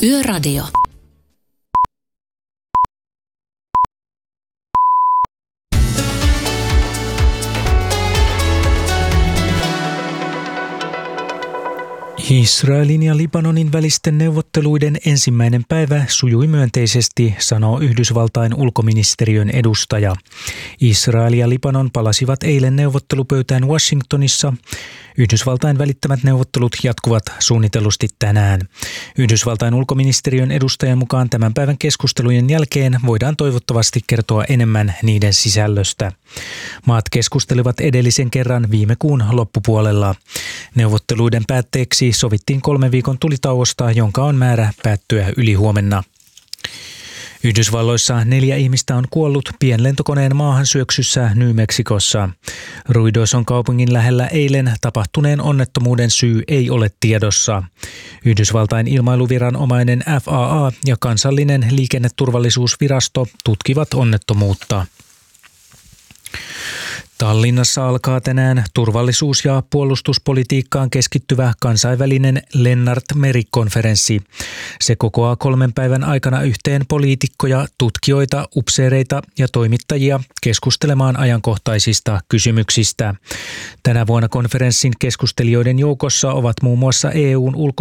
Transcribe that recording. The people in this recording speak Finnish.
Yöradio. Israelin ja Libanonin välisten neuvotteluiden ensimmäinen päivä sujui myönteisesti, sanoo Yhdysvaltain ulkoministeriön edustaja. Israel ja Libanon palasivat eilen neuvottelupöytään Washingtonissa. Yhdysvaltain välittämät neuvottelut jatkuvat suunnitellusti tänään. Yhdysvaltain ulkoministeriön edustajan mukaan tämän päivän keskustelujen jälkeen voidaan toivottavasti kertoa enemmän niiden sisällöstä. Maat keskustelivat edellisen kerran viime kuun loppupuolella. Neuvotteluiden päätteeksi sovittiin 3 viikon tulitauosta, jonka on määrä päättyä ylihuomenna. Yhdysvalloissa 4 ihmistä on kuollut pienlentokoneen maahansyöksyssä New Mexicossa. Ruidoson kaupungin lähellä eilen tapahtuneen onnettomuuden syy ei ole tiedossa. Yhdysvaltain ilmailuviranomainen FAA ja kansallinen liikenneturvallisuusvirasto tutkivat onnettomuutta. Tallinnassa alkaa tänään turvallisuus- ja puolustuspolitiikkaan keskittyvä kansainvälinen Lennart Meri-konferenssi. Se kokoaa 3 päivän aikana yhteen poliitikkoja, tutkijoita, upseereita ja toimittajia keskustelemaan ajankohtaisista kysymyksistä. Tänä vuonna konferenssin keskustelijoiden joukossa ovat muun muassa EU:n